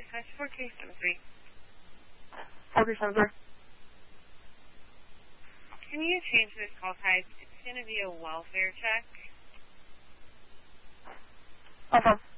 dispatch 4373. 4373. Can you change this call type? It's going to be a welfare check. Okay.